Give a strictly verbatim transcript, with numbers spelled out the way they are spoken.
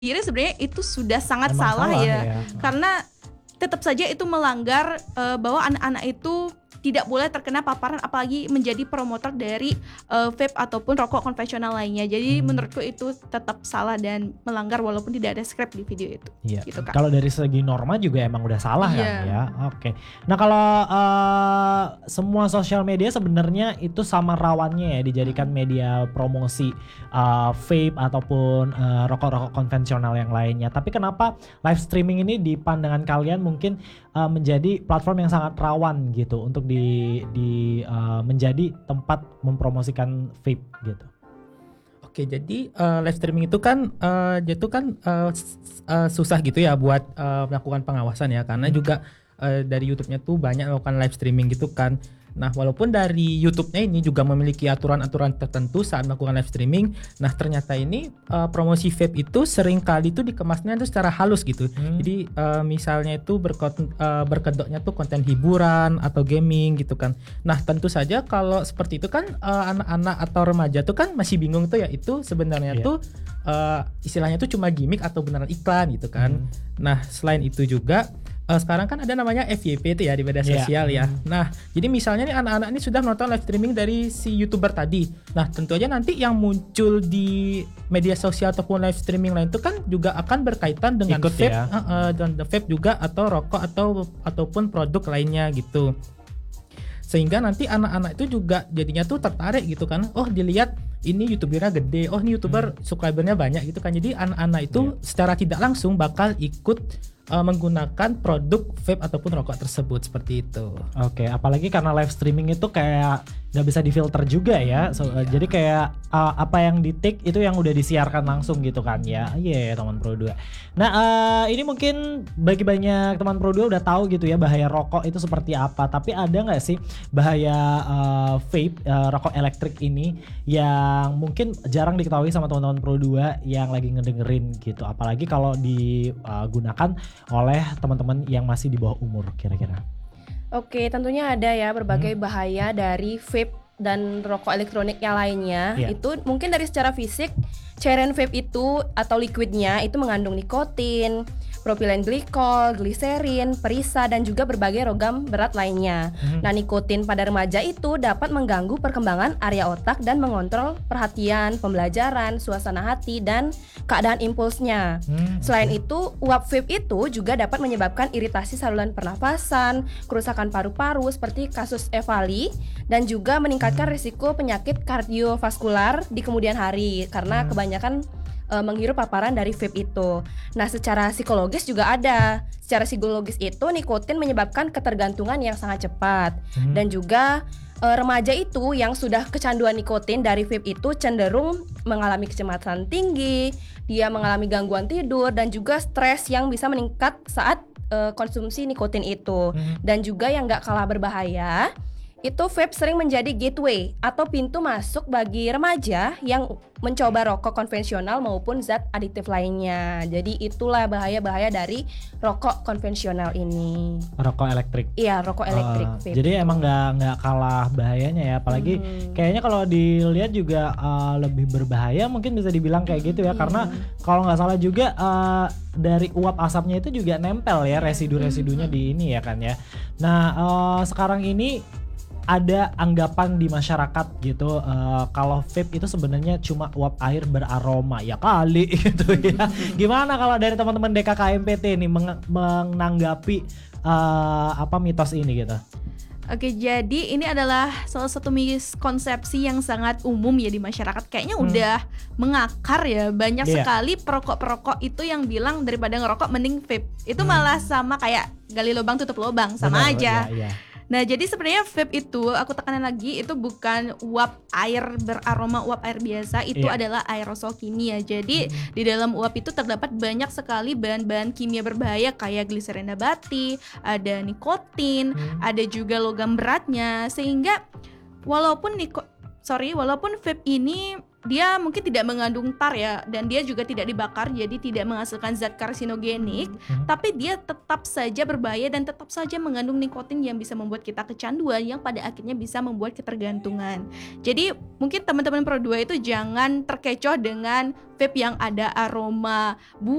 Kira sebenarnya itu sudah sangat Memang salah, salah ya, ya. karena tetap saja itu melanggar uh, bahwa anak-anak itu tidak boleh terkena paparan, apalagi menjadi promotor dari uh, vape ataupun rokok konvensional lainnya. Jadi hmm. menurutku itu tetap salah dan melanggar walaupun tidak ada script di video itu. Iya. Gitu, Kak. Kalau dari segi norma juga emang udah salah Iya. kan ya. Oke. Nah kalau uh, semua sosial media sebenarnya itu sama rawannya ya dijadikan media promosi uh, vape ataupun uh, rokok-rokok konvensional yang lainnya. Tapi kenapa live streaming ini di pandangan kalian mungkin uh, menjadi platform yang sangat rawan gitu untuk di di uh, menjadi tempat mempromosikan vape gitu. Oke, jadi uh, live streaming itu kan uh, dia itu kan uh, uh, susah gitu ya buat uh, melakukan pengawasan ya, karena hmm. juga uh, dari YouTube-nya tuh banyak melakukan live streaming gitu kan. Nah, walaupun dari YouTube-nya ini juga memiliki aturan-aturan tertentu saat melakukan live streaming, nah ternyata ini uh, promosi vape itu sering kali itu dikemasnya itu secara halus gitu. Hmm. Jadi uh, misalnya itu berkont- uh, berkedoknya tuh konten hiburan atau gaming gitu kan. Nah, tentu saja kalau seperti itu kan uh, anak-anak atau remaja tuh kan masih bingung tuh ya itu sebenarnya yeah. tuh uh, istilahnya tuh cuma gimmick atau beneran iklan gitu kan. Hmm. Nah, selain itu juga Uh, sekarang kan ada namanya F Y P itu ya di media sosial yeah. ya. Hmm. Nah, jadi misalnya nih anak-anak ini sudah menonton live streaming dari si YouTuber tadi. Nah, tentu aja nanti yang muncul di media sosial ataupun live streaming lain itu kan juga akan berkaitan dengan Ikut vape, ya. uh, uh, dan vape juga atau rokok atau ataupun produk lainnya gitu. Sehingga nanti anak-anak itu juga jadinya tuh tertarik gitu kan. Oh, dilihat ini YouTubernya gede. Oh, ini YouTuber hmm. subscribernya banyak gitu kan. Jadi anak-anak itu yeah. secara tidak langsung bakal ikut uh, menggunakan produk vape ataupun rokok tersebut seperti itu. Oke, apalagi karena live streaming itu kayak nggak bisa difilter juga ya. So, yeah. Jadi kayak uh, apa yang di take itu yang udah disiarkan langsung gitu kan ya. Iya yeah, teman Pro dua. Nah uh, ini mungkin bagi banyak teman Pro dua udah tahu gitu ya bahaya rokok itu seperti apa. Tapi ada nggak sih bahaya uh, vape uh, rokok elektrik ini yang mungkin jarang diketahui sama teman-teman Pro dua yang lagi ngedengerin gitu. Apalagi kalau digunakan oleh teman-teman yang masih di bawah umur kira-kira. Oke, tentunya ada ya berbagai hmm. bahaya dari vape dan rokok elektronik yang lainnya. Yeah. Itu mungkin dari secara fisik, cairan vape itu atau liquidnya itu mengandung nikotin, propilen glikol, gliserin, perisa, dan juga berbagai logam berat lainnya. Hmm. Nah, nikotin pada remaja itu dapat mengganggu perkembangan area otak dan mengontrol perhatian, pembelajaran, suasana hati, dan keadaan impulsnya. Hmm. Selain itu, uap vape itu juga dapat menyebabkan iritasi saluran pernafasan, kerusakan paru-paru seperti kasus Evali, dan juga meningkatkan hmm. risiko penyakit kardiovaskular di kemudian hari karena hmm. kebanyakan menghirup paparan dari vape itu. Nah, secara psikologis juga ada. Secara psikologis itu nikotin menyebabkan ketergantungan yang sangat cepat. Hmm. Dan juga e, remaja itu yang sudah kecanduan nikotin dari vape itu cenderung mengalami kecemasan tinggi, dia mengalami gangguan tidur dan juga stres yang bisa meningkat saat e, konsumsi nikotin itu. Hmm. Dan juga yang gak kalah berbahaya, itu vape sering menjadi gateway atau pintu masuk bagi remaja yang mencoba rokok konvensional maupun zat adiktif lainnya. Jadi itulah bahaya-bahaya dari rokok konvensional ini. Rokok elektrik. Iya, rokok elektrik. Uh, vape. Jadi emang nggak nggak kalah bahayanya ya. Apalagi hmm. kayaknya kalau dilihat juga uh, lebih berbahaya mungkin bisa dibilang kayak gitu ya. Hmm. Karena kalau nggak salah juga uh, dari uap asapnya itu juga nempel ya residu-residunya hmm. di ini ya kan ya. Nah uh, sekarang ini ada anggapan di masyarakat gitu uh, kalau vape itu sebenarnya cuma uap air beraroma ya kali gitu ya. Gimana kalau dari teman-teman D K K M P T nih meng- menanggapi uh, apa mitos ini gitu? Oke, jadi ini adalah salah satu miskonsepsi yang sangat umum ya di masyarakat. Kayaknya hmm. udah mengakar ya. Banyak yeah. sekali perokok-perokok itu yang bilang daripada ngerokok mending vape. Itu hmm. malah sama kayak gali lubang tutup lubang, sama Benar, aja. Yeah, yeah. Nah, jadi sebenarnya vape itu, aku tekanin lagi, itu bukan uap air beraroma uap air biasa, itu yeah. adalah aerosol kimia. Jadi hmm. di dalam uap itu terdapat banyak sekali bahan-bahan kimia berbahaya kayak gliserin nabati, ada nikotin, hmm. ada juga logam beratnya, sehingga walaupun niko, sorry, walaupun vape ini dia mungkin tidak mengandung tar ya, dan dia juga tidak dibakar, jadi tidak menghasilkan zat karsinogenik, hmm. tapi dia tetap saja berbahaya dan tetap saja mengandung nikotin yang bisa membuat kita kecanduan, yang pada akhirnya bisa membuat ketergantungan. Jadi mungkin teman-teman Pro dua itu jangan terkecoh dengan vape yang ada aroma